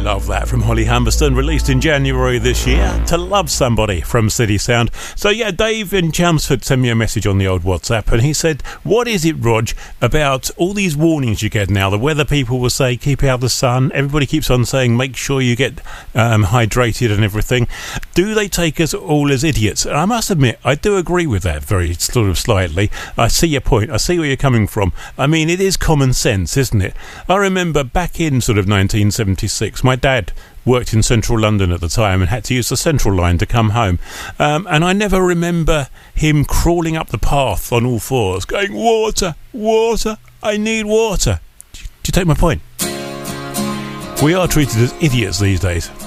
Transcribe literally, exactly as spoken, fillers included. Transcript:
love that from Holly Humberston, released in January this year. To Love Somebody from City Sound. So yeah, Dave in Chelmsford sent me a message on the old WhatsApp, and he said, what is it, Rog, about all these warnings you get now? The weather people will say, keep out the sun. Everybody keeps on saying, make sure you get um, hydrated and everything. Do they take us all as idiots? And I must admit, I do agree with that very sort of slightly. I see your point. I see where you're coming from. I mean, it is common sense, isn't it? I remember back in sort of nineteen seventy-six, my dad worked in central London at the time and had to use the central line to come home. Um, and I never remember him crawling up the path on all fours, going, water, water, I need water. Do you, do you take my point? We are treated as idiots these days.